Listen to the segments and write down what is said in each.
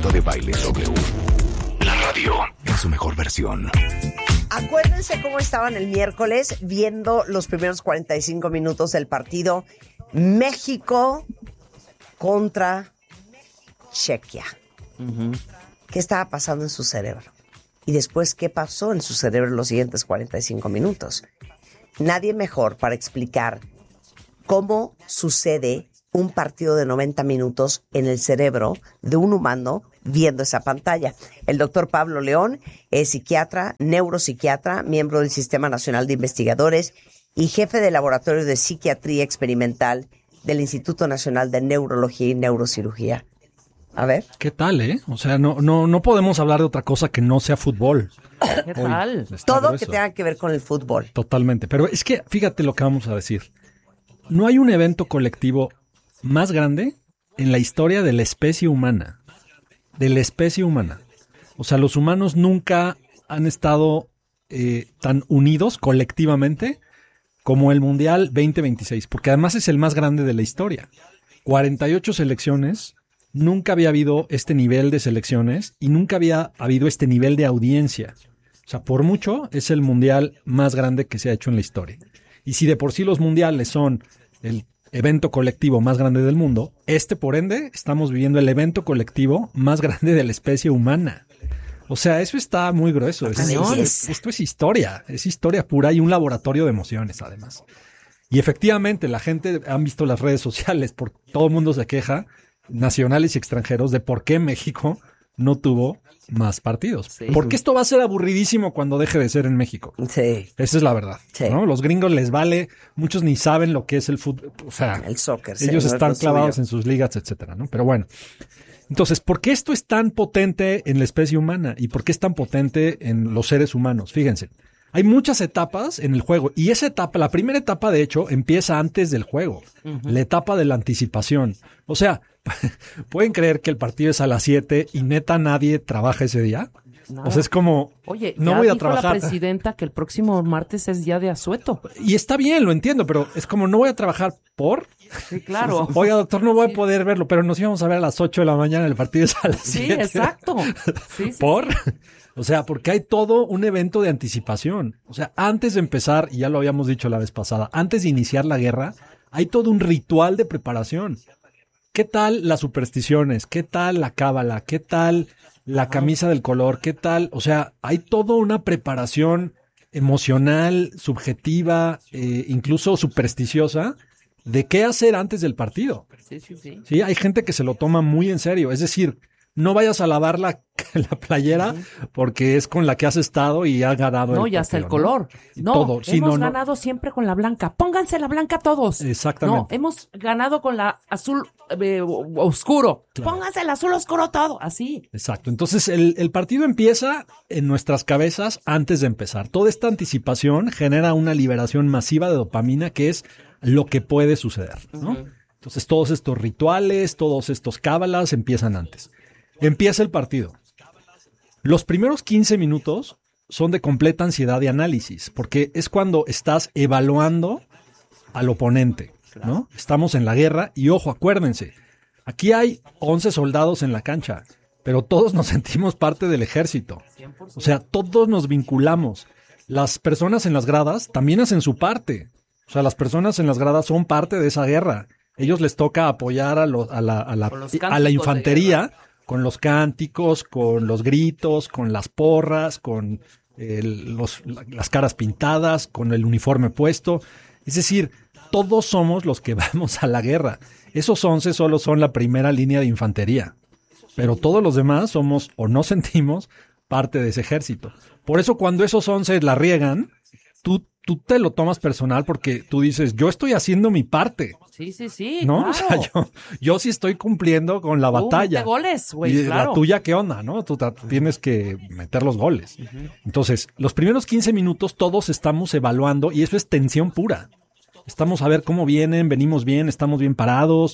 Marta de Baile W. La radio en su mejor versión. Acuérdense cómo estaban el miércoles viendo los primeros 45 minutos del partido México contra Chequia. ¿Qué estaba pasando en su cerebro? Y después, ¿qué pasó en su cerebro en los siguientes 45 minutos? Nadie mejor para explicar cómo sucede un partido de 90 minutos en el cerebro de un humano viendo esa pantalla. El doctor Pablo León es psiquiatra, neuropsiquiatra, miembro del Sistema Nacional de Investigadores y jefe del Laboratorio de Psiquiatría Experimental del Instituto Nacional de Neurología y Neurocirugía. A ver. ¿Qué tal, O sea, no podemos hablar de otra cosa que no sea fútbol. ¿Qué tal? Todo que tenga que ver con el fútbol. Totalmente. Pero es que, fíjate lo que vamos a decir. No hay un evento colectivo más grande en la historia de la especie humana. De la especie humana. O sea, los humanos nunca han estado tan unidos colectivamente como el Mundial 2026, porque además es el más grande de la historia. 48 selecciones, nunca había habido este nivel de selecciones y nunca había habido este nivel de audiencia. O sea, por mucho es el Mundial más grande que se ha hecho en la historia. Y si de por sí los mundiales son el evento colectivo más grande del mundo, por ende, estamos viviendo el evento colectivo más grande de la especie humana. O sea, eso está muy grueso. Esto es historia pura y un laboratorio de emociones, además. Y efectivamente, la gente, han visto las redes sociales, todo el mundo se queja, nacionales y extranjeros, de por qué México no tuvo más partidos. Sí. Porque esto va a ser aburridísimo cuando deje de ser en México. Sí. Esa es la verdad. Sí. ¿No? Los gringos les vale, muchos ni saben lo que es el fútbol, o sea, el soccer. Ellos están clavados en sus ligas, etcétera, ¿no? Pero bueno. Entonces, ¿por qué esto es tan potente en la especie humana? ¿Y por qué es tan potente en los seres humanos? Fíjense, hay muchas etapas en el juego. Y esa etapa, la primera etapa, de hecho, empieza antes del juego. La etapa de la anticipación. O sea, ¿pueden creer que el partido es a las 7 y neta nadie trabaja ese día? No. O sea, es como, oye, no ya voy a dijo trabajar. La presidenta que el próximo martes es día de asueto. Y está bien, lo entiendo, pero es como, no voy a trabajar por... Sí, claro. Oiga, doctor, no voy a poder verlo, pero nos íbamos a ver a las 8 de la mañana, el partido es a las 7. Sí, exacto. Sí, ¿Por? Sí. O sea, porque hay todo un evento de anticipación. O sea, antes de empezar, y ya lo habíamos dicho la vez pasada, antes de iniciar la guerra, hay todo un ritual de preparación. ¿Qué tal las supersticiones? ¿Qué tal la cábala? ¿Qué tal la camisa del color? ¿Qué tal? O sea, hay toda una preparación emocional, subjetiva, incluso supersticiosa, de qué hacer antes del partido. Sí, hay gente que se lo toma muy en serio. Es decir, no vayas a lavar la playera porque es con la que has estado y has ganado. No, y hasta el color. No, todo. Sí, hemos ganado siempre con la blanca. Pónganse la blanca todos. Exactamente. No, hemos ganado con la azul oscuro. Claro. Pónganse el azul oscuro todo. Así. Exacto. Entonces, el partido empieza en nuestras cabezas antes de empezar. Toda esta anticipación genera una liberación masiva de dopamina, que es lo que puede suceder, ¿no? Entonces, todos estos rituales, todos estos cábalas empiezan antes. Empieza el partido. Los primeros 15 minutos son de completa ansiedad y análisis, porque es cuando estás evaluando al oponente, ¿no? Estamos en la guerra y, ojo, acuérdense, aquí hay 11 soldados en la cancha, pero todos nos sentimos parte del ejército. O sea, todos nos vinculamos. Las personas en las gradas también hacen su parte. O sea, las personas en las gradas son parte de esa guerra. Ellos les toca apoyar a la infantería con los cánticos, con los gritos, con las porras, con las caras pintadas, con el uniforme puesto. Es decir, todos somos los que vamos a la guerra. Esos 11 solo son la primera línea de infantería, pero todos los demás somos o nos sentimos parte de ese ejército. Por eso cuando esos 11 la riegan, tú te lo tomas personal porque tú dices, yo estoy haciendo mi parte. Sí, ¿no? Claro. O sea, yo sí estoy cumpliendo con la batalla. Mete goles, güey, y claro. La tuya, ¿qué onda, no? Tú tienes que meter los goles. Entonces, los primeros 15 minutos todos estamos evaluando y eso es tensión pura. Estamos a ver cómo vienen, venimos bien, estamos bien parados.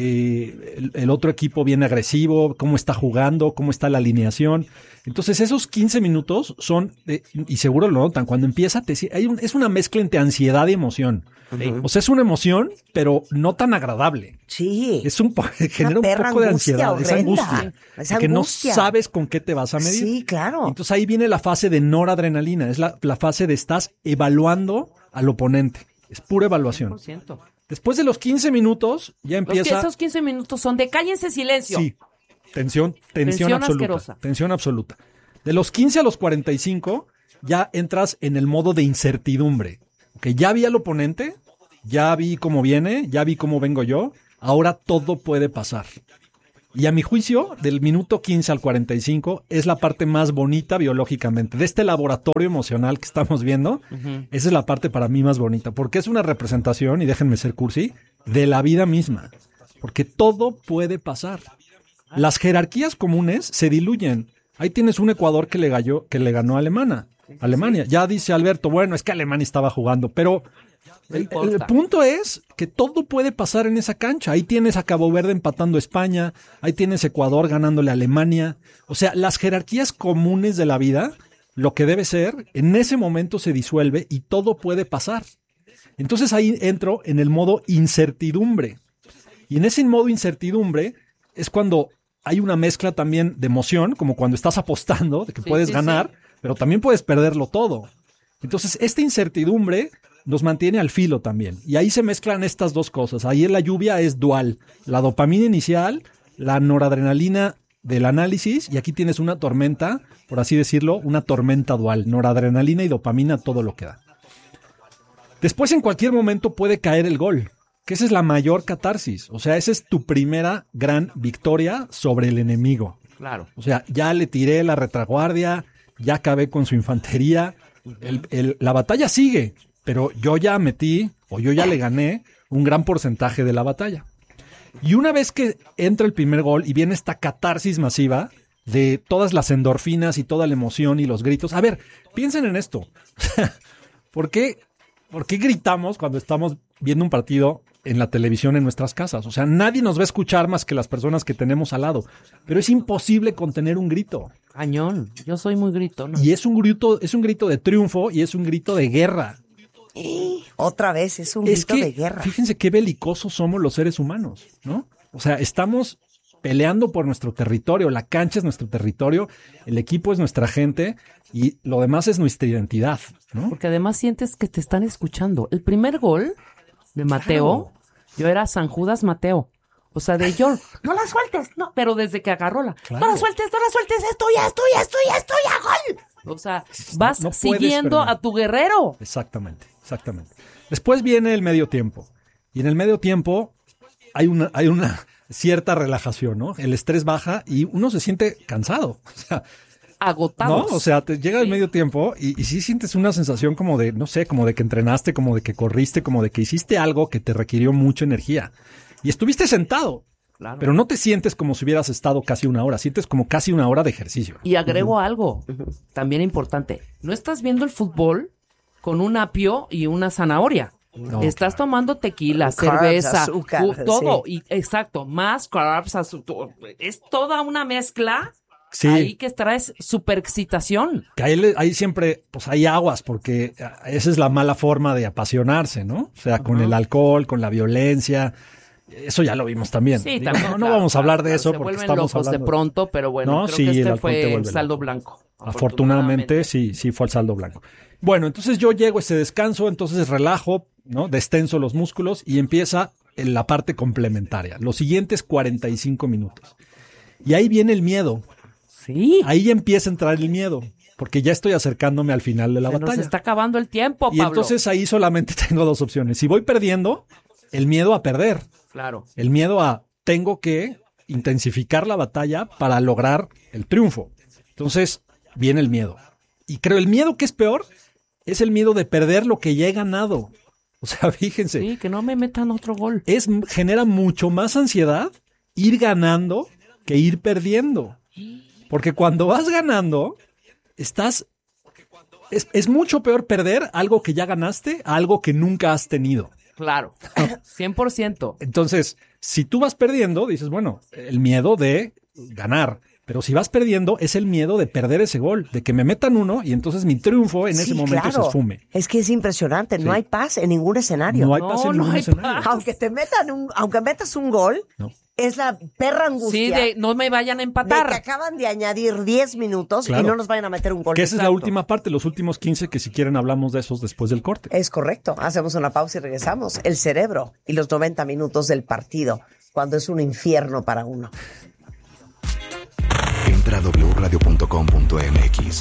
El otro equipo viene agresivo, cómo está jugando, cómo está la alineación. Entonces esos 15 minutos son, y seguro lo notan, cuando empieza es una mezcla entre ansiedad y emoción. Sí. O sea, es una emoción, pero no tan agradable. Sí. Genera un poco de ansiedad, esa angustia. Que no sabes con qué te vas a medir. Sí, claro. Entonces ahí viene la fase de noradrenalina, es la fase de estás evaluando al oponente. Es pura evaluación. 100%. Después de los 15 minutos, ya empieza... Esos 15 minutos son de cállense, silencio. Sí, tensión absoluta. Asquerosa. Tensión absoluta. De los 15 a los 45, ya entras en el modo de incertidumbre. Okay, ya vi al oponente, ya vi cómo viene, ya vi cómo vengo yo, ahora todo puede pasar. Y a mi juicio, del minuto 15 al 45 es la parte más bonita biológicamente. De este laboratorio emocional que estamos viendo, esa es la parte para mí más bonita. Porque es una representación, y déjenme ser cursi, de la vida misma. Porque todo puede pasar. Las jerarquías comunes se diluyen. Ahí tienes un Ecuador que le ganó a Alemania. Ya dice Alberto, bueno, es que Alemania estaba jugando, pero... El punto es que todo puede pasar en esa cancha. Ahí tienes a Cabo Verde empatando a España, ahí tienes Ecuador ganándole a Alemania. O sea, las jerarquías comunes de la vida, lo que debe ser, en ese momento se disuelve y todo puede pasar. Entonces ahí entro en el modo incertidumbre. Y en ese modo incertidumbre es cuando hay una mezcla también de emoción, como cuando estás apostando, de que puedes ganar, pero también puedes perderlo todo. Entonces, esta incertidumbre nos mantiene al filo también. Y ahí se mezclan estas dos cosas. Ahí en la lluvia es dual. La dopamina inicial, la noradrenalina del análisis, y aquí tienes una tormenta, por así decirlo, una tormenta dual. Noradrenalina y dopamina, todo lo que da. Después, en cualquier momento, puede caer el gol, que esa es la mayor catarsis. O sea, esa es tu primera gran victoria sobre el enemigo. Claro. O sea, ya le tiré la retaguardia, ya acabé con su infantería. La batalla sigue, pero yo ya metí, o yo ya le gané un gran porcentaje de la batalla. Y una vez que entra el primer gol y viene esta catarsis masiva de todas las endorfinas y toda la emoción y los gritos. A ver, piensen en esto. ¿Por qué gritamos cuando estamos viendo un partido en la televisión en nuestras casas? O sea, nadie nos va a escuchar más que las personas que tenemos al lado. Pero es imposible contener un grito. Cañón. Yo soy muy gritona. Y es un grito de triunfo y es un grito de guerra. Otra vez, es un grito de guerra. Fíjense qué belicosos somos los seres humanos, ¿no? O sea, estamos peleando por nuestro territorio, la cancha es nuestro territorio, el equipo es nuestra gente y lo demás es nuestra identidad, ¿no? Porque además sientes que te están escuchando. El primer gol de Mateo, yo era San Judas Mateo. O sea, de yo, no la sueltes, no, pero desde que agarró no la sueltes, es tuya, gol. O sea, vas siguiendo a tu guerrero. Exactamente. Después viene el medio tiempo. Y en el medio tiempo hay una cierta relajación, ¿no? El estrés baja y uno se siente cansado. O sea, agotados. ¿no? O sea, te llega el medio tiempo y sí sientes una sensación como de, no sé, como de que entrenaste, como de que corriste, como de que hiciste algo que te requirió mucha energía. Y estuviste sentado. Claro. Pero no te sientes como si hubieras estado casi una hora, sientes como casi una hora de ejercicio. Y agrego algo también importante. No estás viendo el fútbol con un apio y una zanahoria. No, estás tomando tequila, cerveza, azúcar, todo. Sí. Y, exacto, más carbs, azúcar. Es toda una mezcla. Sí. Ahí que traes superexcitación. Que ahí siempre, pues hay aguas, porque esa es la mala forma de apasionarse, ¿no? O sea, con el alcohol, con la violencia. Eso ya lo vimos también. Sí, también. No vamos a hablar de eso se porque vuelven estamos locos hablando de pronto, pero bueno, creo que este fue el saldo blanco. Afortunadamente sí fue el saldo blanco. Bueno, entonces yo llego a ese descanso, entonces relajo, ¿no? Destenso los músculos y empieza en la parte complementaria, los siguientes 45 minutos. Y ahí viene el miedo. Sí. Ahí empieza a entrar el miedo, porque ya estoy acercándome al final de la batalla. Nos está acabando el tiempo, Pablo. Y entonces ahí solamente tengo dos opciones. Si voy perdiendo, el miedo a perder. Claro. El miedo a tengo que intensificar la batalla para lograr el triunfo. Entonces viene el miedo. Y creo el miedo que es peor es el miedo de perder lo que ya he ganado. O sea, fíjense. Sí, que no me metan otro gol. Genera mucho más ansiedad ir ganando que ir perdiendo. Porque cuando vas ganando, es mucho peor perder algo que ya ganaste a algo que nunca has tenido. Claro, 100%. Entonces, si tú vas perdiendo, dices, bueno, el miedo de ganar. Pero si vas perdiendo, es el miedo de perder ese gol, de que me metan uno y entonces mi triunfo en ese momento se esfume. Es que es impresionante, no hay paz en ningún escenario. No hay paz en ningún escenario. Aunque metas un gol, es la perra angustia. Sí, no me vayan a empatar. De que acaban de añadir 10 minutos y no nos vayan a meter un gol. Que esa es la última parte, los últimos 15, que si quieren hablamos de esos después del corte. Es correcto. Hacemos una pausa y regresamos. El cerebro y los 90 minutos del partido, cuando es un infierno para uno. Entra a wradio.com.mx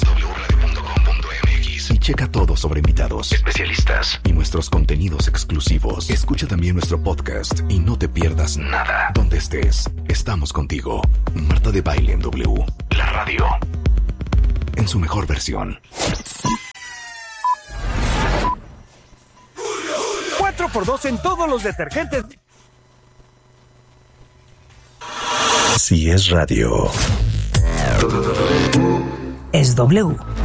y checa todo sobre invitados, especialistas y nuestros contenidos exclusivos. Escucha también nuestro podcast y no te pierdas nada. Donde estés, estamos contigo. Marta de Baile en W. La radio en su mejor versión. 4x2 en todos los detergentes. Si es radio, es W.